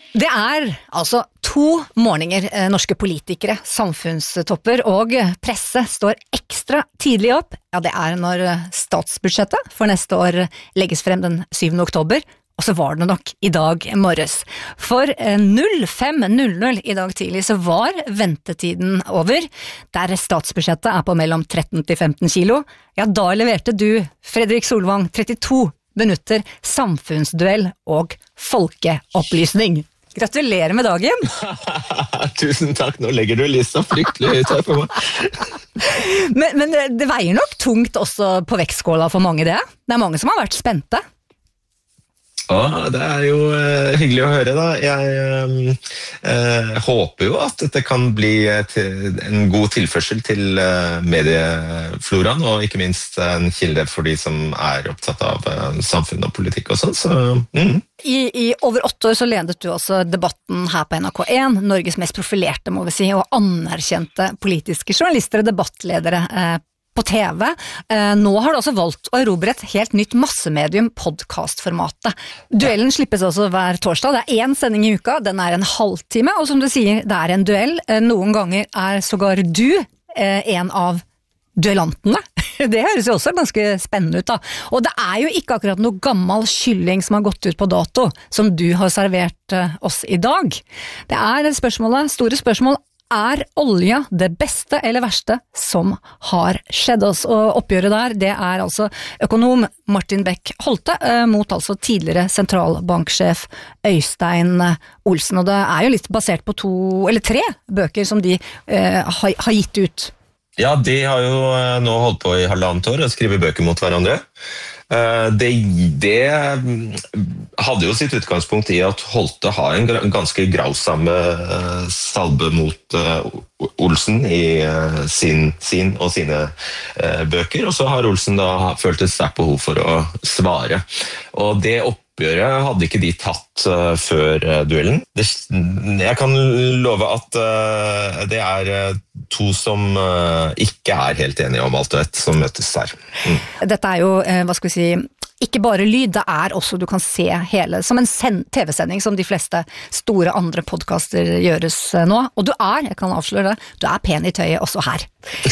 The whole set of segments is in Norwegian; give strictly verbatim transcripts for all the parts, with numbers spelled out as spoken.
Det er altså to morgener norske politikere, samfunnstopper og presse står ekstra tidlig opp. Ja, det er når statsbudsjettet for neste år legges frem den syvende oktober, og så var det nok i dag morges. For null fem null null i dag tidlig så var ventetiden over, der statsbudsjettet er på mellom tretten til femten kilo. Ja, da leverte du, Fredrik Solvang, trettito minutter samfunnsduell og folkeopplysning. Gratulerer med dagen! Tusen takk, nå legger du lista fryktelig høyt her på meg. men, men det veier nok tungt også på vektskåla for mange det. Det er mange som har vært spente. Ja, det er jo uh, hyggelig å høre da. Jeg uh, håper jo at dette kan bli et, en god tilførsel til uh, mediefloraen, og ikke minst en kilde for de som er opptatt av uh, samfunn og politikk og sånn. Så, mm. I, I over åtte år så ledet du også debatten her på N R K en, Norges mest profilerte, må vi si, og anerkjente politiske journalister og debattledere uh, på T V. Nå har du også valgt å erobre et helt nytt massemedium, podcastformatet. Duellen slippes også hver torsdag. Det er én sending i uka, den er en halvtime, og som du sier, det er en duell. Noen ganger er sågar du en av duellantene. Det høres jo også ganske spennende ut da. Og det er jo ikke akkurat noe gammel kylling som har gått ut på dato, som du har servert oss i dag. Det er spørsmålet, store spørsmål. Er olja det beste eller verste som har skjedd oss? Og oppgjøret der, det er altså økonom Martin Beck Holte eh, mot altså tidligere sentralbanksjef Øystein Olsen. Og det er jo litt basert på to, eller tre bøker som de eh, har, har gitt ut. Ja, de har jo nå holdt på i halvannet år og skriver bøker mot hverandre. Det, det hadde jo sitt utgangspunkt i at Holte har en ganske grausamme salbe mot Olsen i sin, sin og sine bøker, og så har Olsen da følt et sterkt behov for å svare. Og det oppgjøret hadde ikke de tatt uh, før uh, duellen. Det, jeg kan love at uh, det er uh, to som uh, ikke er helt enige om alt og ett som møtes her. Mm. Dette er jo, uh, hva skal vi si, ikke bare lyd, det er også du kan se hele, som en T V-sending som de fleste store andre podcaster gjøres uh, nå. Og du er, jeg kan avsløre det, du er pen i tøyet også her.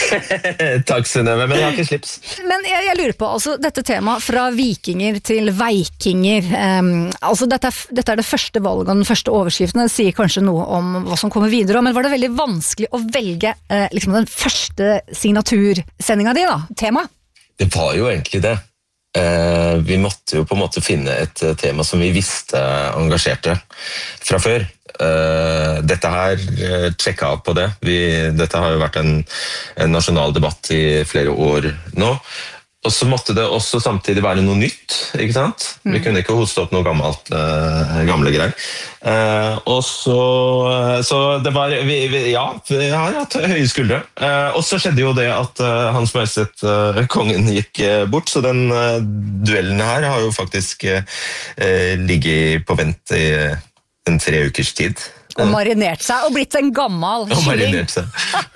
Takk, Synnøve, men jeg har ikke slips. Men jeg, jeg lurer på, altså dette temaet fra vikinger til veikinger, um, altså dette er, dette er det første valget, og den første overskriften, det sier kanskje noe om hva som kommer videre, men var det veldig vanskelig å velge uh, liksom den første signatursendinga di da, tema? Det var jo egentlig det. Uh, vi måtte jo på en måte finne et uh, tema som vi visste engasjerte fra før. Uh, dette her uh, tjekket av på det. Vi, dette har jo vært en, en nasjonal debatt i flere år nå. Og så måtte det også samtidig være noe nytt, ikke sant? Mm. Vi kunne ikke hoste opp noe gammelt, uh, gamle greier. Uh, og så, uh, så det var, vi, vi, ja, vi har hatt høye skuldre. Uh, og så skjedde jo det at uh, Hans Majestet uh, kongen gikk uh, bort, så den uh, duellen her har jo faktisk uh, ligget på vent i uh, en tre ukers tid. Og marinert seg, og blitt en gammel kylling. Og marinert seg.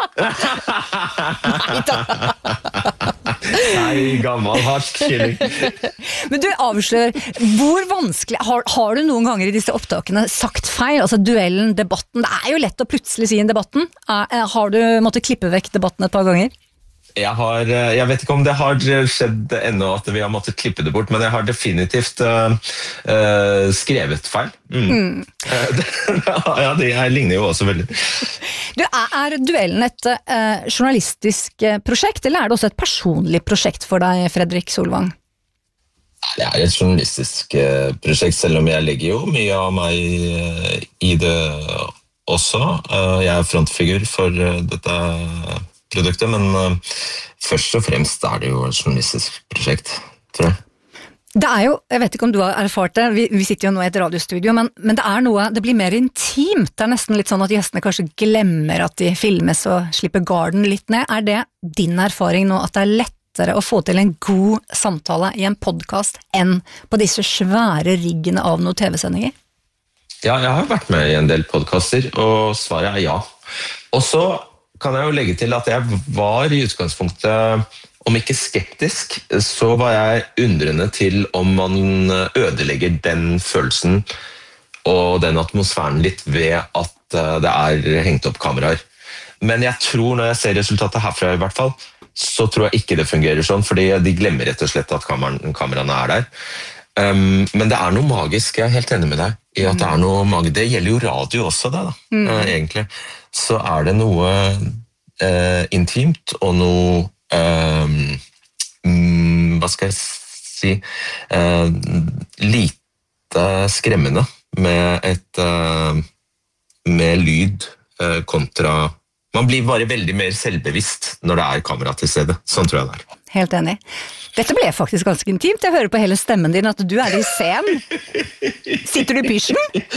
Nei da. Nei, gammel harsk kylling. Men du avslører, hvor vanskelig, har, har du noen ganger i disse opptakene sagt feil? Altså duellen, debatten, det er jo lett å plutselig si en debatten. Har du måttet klippe vekk debatten et par ganger? Jeg, har, jeg vet ikke om det har skjedd ennå at vi har måttet klippe det bort, men jeg har definitivt uh, uh, skrevet feil. Mm. Mm. Ja, det ligner jo også veldig. Du, er, er duellen et uh, journalistisk prosjekt, eller er det også et personlig prosjekt for deg, Fredrik Solvang? Det er et journalistisk uh, prosjekt, selv om jeg legger jo mye av meg uh, i det også. Uh, jeg er frontfigur for uh, dette produktet, men uh, først og fremst er det jo et journalistisk prosjekt, tror jeg. Det er jo, jeg vet ikke om du har erfart det, vi, vi sitter jo nå i et radiostudio, men, men det er noe, det blir mer intimt, det er nesten litt sånn at gjestene kanskje glemmer at de filmes og slipper garden litt ned. Er det din erfaring nå at det er lettere å få til en god samtale i en podcast enn på disse svære riggene av noen T V-sendinger? Ja, jeg har vært med i en del podcaster, og svaret er ja. Og så kan jeg jo legge til at jeg var i utgangspunktet, om ikke skeptisk, så var jeg undrende til om man ødelegger den følelsen og den atmosfæren litt ved at uh, det er hengt opp kameraer. Men jeg tror, når jeg ser resultatet herfra i hvert fall, så tror jeg ikke det fungerer sånn, fordi de glemmer rett og slett at kameraene, kameraene er der. Um, men det er noe magisk, jeg er helt enig med deg, i at det er noe magisk. Det gjelder jo radio også, det da, mm. uh, egentlig. Så er det noe uh, intimt, og noe, um, um, hva skal jeg si, uh, lite skremmende med et, uh, med lyd uh, kontra... Man blir bare veldig mer selvbevisst når det er kamera til stede. Sånn tror jeg det er. Helt enig. Dette ble faktisk ganske intimt. Jeg hører på hele stemmen din at du er i scenen. Sitter du i pysjen?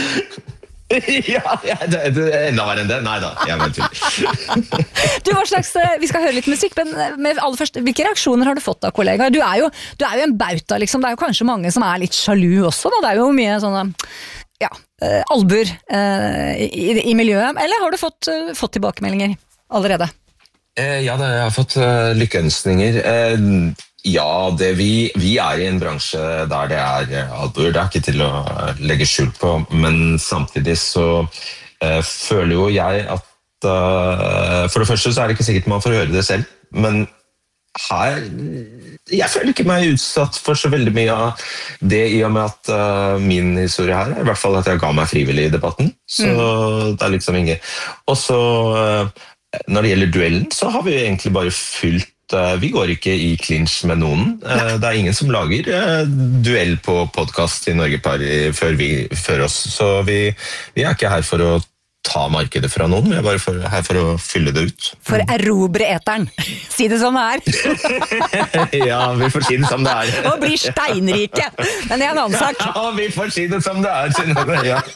Ja, ja, det er enda verre enn det. Nei da, jeg vet ikke. Du, hva slags, vi skal høre litt musikk, men med aller først, hvilke reaksjoner har du fått av kollegaer? Du er jo, du er jo en bauta, liksom. Det er jo kanskje mange som er litt sjalu også, da. Det er jo mye sånne... Ja, uh, albuer uh, i, i miljøet, eller har du fått, uh, fått tilbakemeldinger allerede? Eh, ja, det, jeg har fått uh, lykkeønskninger. Eh, ja, det, vi, vi er i en bransje der det er uh, albuer, det er ikke til å legge skjul på, men samtidig så uh, føler jo jeg at uh, for det første så er det ikke sikkert man får høre det selv, men her, jeg føler ikke meg utsatt for så veldig mye av det i og med at uh, min historie her er i hvert fall at jeg ga meg frivillig i debatten, så mm. det er liksom ingen. Og så uh, når det gjelder duellen, så har vi egentlig bare fylt uh, vi går ikke i clinch med noen. Uh, det er ingen som lager uh, duell på podcast i Norge par, før, vi, før oss, så vi, vi er ikke her for å ta markedet fra noen, vi er bare for, her for å fylle det ut. For erobre eteren, si det som det er. Ja, vi får si det som det er. Og blir steinrike, men det er en annen sak. Ja, vi får si det som det er. Ja.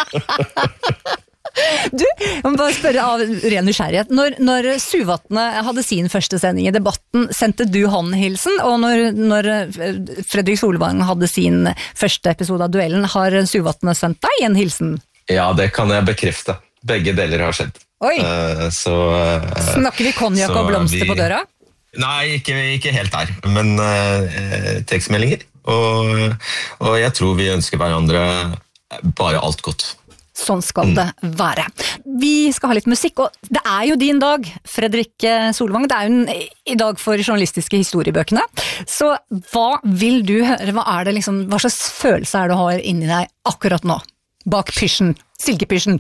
Du, jeg må bare spørre av ren nysgjerrighet. Når, når Suvatne hadde sin første sending i debatten, sendte du håndhilsen, og når, når Fredrik Solvang hadde sin første episode av duellen, har Suvatne sendt deg en hilsen? Ja, det kan jeg bekrefte. Begge deler har skjedd. Oi, uh, så, uh, snakker vi konjakk og blomster vi... på døra? Nei, ikke, ikke helt der, men uh, tekstmeldinger. Og, og jeg tror vi ønsker hverandre bare alt godt. Sånn skal mm. det være. Vi skal ha litt musikk, og det er jo din dag, Fredrik Solvang. Det er jo en, i dag for journalistiske historiebøkene. Så hva vil du høre? Hva, er det liksom, hva slags følelse er det du har inni deg akkurat nå? Bak pysjen, silkepysjen.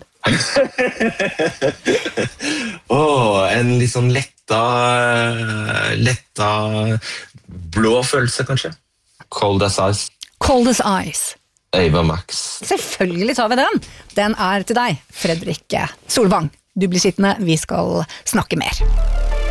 Åh, en litt sånn letta, letta blå følelse, kanskje. Cold as ice. Cold as ice. Ava Max. Selvfølgelig tar vi den. Den er til deg, Fredrik Solvang. Du blir sittende, vi skal snakke mer.